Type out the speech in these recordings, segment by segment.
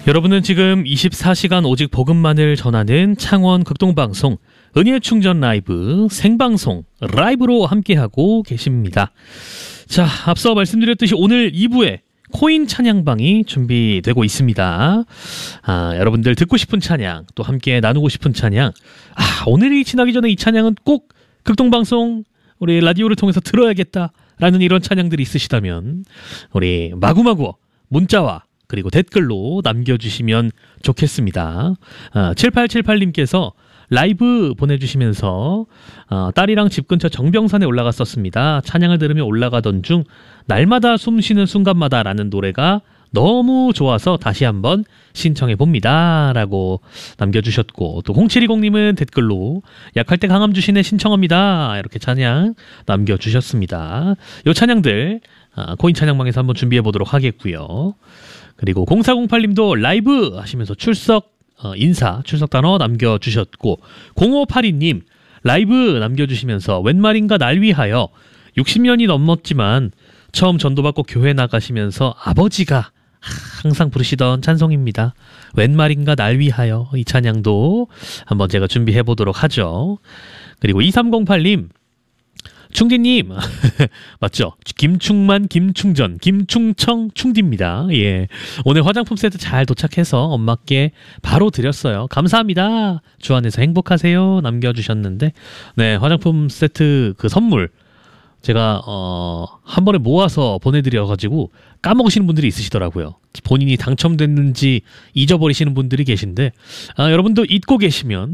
여러분은 지금 24시간 오직 복음만을 전하는 창원 극동방송 은혜의 충전 라이브 생방송 라이브로 함께하고 계십니다. 자, 앞서 말씀드렸듯이 오늘 2부에 코인 찬양방이 준비되고 있습니다. 여러분들 듣고 싶은 찬양, 또 함께 나누고 싶은 찬양, 오늘이 지나기 전에 이 찬양은 꼭 극동방송 우리 라디오를 통해서 들어야겠다라는 이런 찬양들이 있으시다면 우리 마구마구 문자와 그리고 댓글로 남겨주시면 좋겠습니다. 7878님께서 라이브 보내주시면서 딸이랑 집 근처 정병산에 올라갔었습니다. 찬양을 들으며 올라가던 중 날마다 숨쉬는 순간마다 라는 노래가 너무 좋아서 다시 한번 신청해 봅니다 라고 남겨주셨고, 또 0720님은 댓글로 약할 때 강함 주시네 신청합니다 이렇게 찬양 남겨주셨습니다. 요 찬양들 코인 찬양방에서 한번 준비해 보도록 하겠고요. 그리고 0408님도 라이브 하시면서 출석 단어 남겨주셨고, 0582님 라이브 남겨주시면서 웬 말인가 날 위하여 60년이 넘었지만 처음 전도받고 교회 나가시면서 아버지가 항상 부르시던 찬송입니다. 웬 말인가 날 위하여, 이 찬양도 한번 제가 준비해 보도록 하죠. 그리고 2308님 충디님 맞죠? 김충만 김충전 김충청 충디입니다. 예, 오늘 화장품 세트 잘 도착해서 엄마께 바로 드렸어요. 감사합니다. 주 안에서 행복하세요 남겨주셨는데, 네, 화장품 세트 그 선물 제가 한 번에 모아서 보내드려가지고 까먹으시는 분들이 있으시더라고요. 본인이 당첨됐는지 잊어버리시는 분들이 계신데, 여러분도 잊고 계시면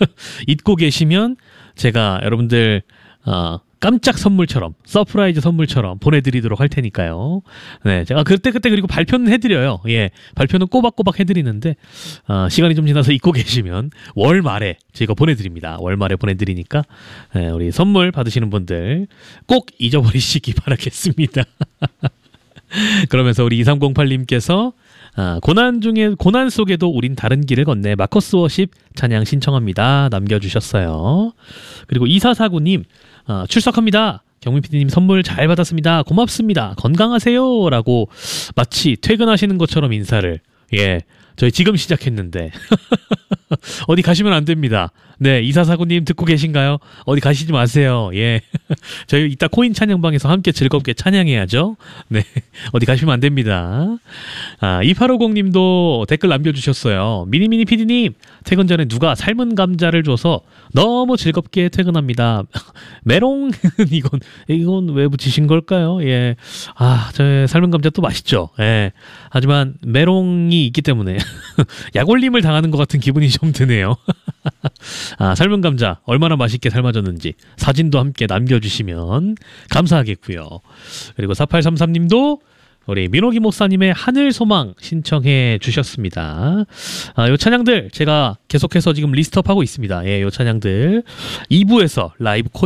제가 여러분들 깜짝 선물처럼, 서프라이즈 선물처럼 보내드리도록 할 테니까요. 네, 제가 그때 그리고 발표는 해드려요. 예, 발표는 꼬박꼬박 해드리는데 시간이 좀 지나서 잊고 계시면 월 말에 제가 보내드립니다. 월 말에 보내드리니까 우리 선물 받으시는 분들 꼭 잊어버리시기 바라겠습니다. 그러면서 우리 2308님께서 고난 속에도 우린 다른 길을 건네 마커스 워십 찬양 신청합니다 남겨주셨어요. 그리고 2449님 출석합니다. 경민 PD님 선물 잘 받았습니다. 고맙습니다. 건강하세요 라고 마치 퇴근하시는 것처럼 인사를, 예, 저희 지금 시작했는데 어디 가시면 안 됩니다. 네, 2449님 듣고 계신가요? 어디 가시지 마세요. 예, 저희 이따 코인 찬양방에서 함께 즐겁게 찬양해야죠. 네, 어디 가시면 안 됩니다. 2850님도 댓글 남겨주셨어요. 미니미니 PD님 퇴근 전에 누가 삶은 감자를 줘서 너무 즐겁게 퇴근합니다. 메롱 이건 왜 붙이신 걸까요? 예, 저의 삶은 감자 또 맛있죠. 예, 하지만 메롱이 있기 때문에 약올림을 당하는 것 같은 기분이 좀 드네요. 삶은 감자 얼마나 맛있게 삶아졌는지 사진도 함께 남겨주시면 감사하겠고요. 그리고 4833님도 우리 민호기 목사님의 하늘소망 신청해 주셨습니다. 요 찬양들 제가 계속해서 지금 리스트업하고 있습니다. 예, 요 찬양들 2부에서 라이브